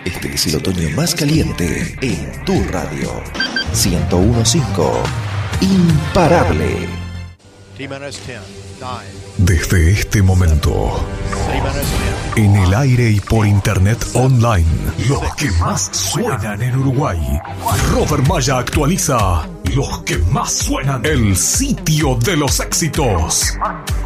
Este es el otoño más caliente en tu radio. 101.5. Imparable. Desde este momento, en el aire y por internet online, los que más suenan en Uruguay. Robert Maya actualiza los que más suenan. El sitio de los éxitos.